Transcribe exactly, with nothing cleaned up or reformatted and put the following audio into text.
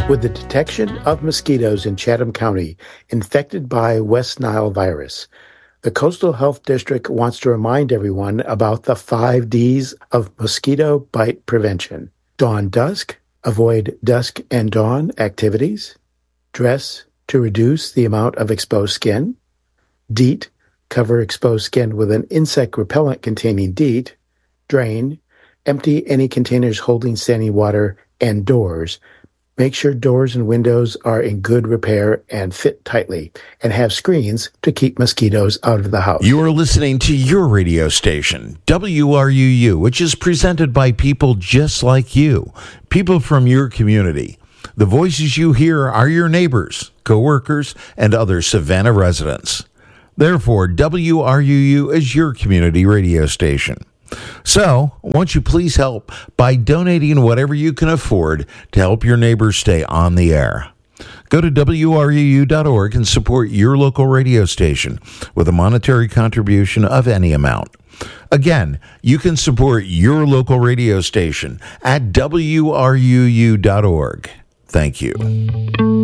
With the detection of mosquitoes in Chatham County infected by West Nile virus, the Coastal Health District wants to remind everyone about the five D's of mosquito bite prevention. Dawn dusk, avoid dusk and dawn activities. Dress to reduce the amount of exposed skin. DEET, cover exposed skin with an insect repellent containing DEET. Drain, empty any containers holding standing water, and doors. Make sure doors and windows are in good repair and fit tightly, and have screens to keep mosquitoes out of the house. You are listening to your radio station, W R U U, which is presented by people just like you, people from your community. The voices you hear are your neighbors, coworkers, and other Savannah residents. Therefore, W R U U is your community radio station. So, won't you please help by donating whatever you can afford to help your neighbors stay on the air? Go to W R U U dot org and support your local radio station with a monetary contribution of any amount. Again, you can support your local radio station at W R U U dot org. Thank you.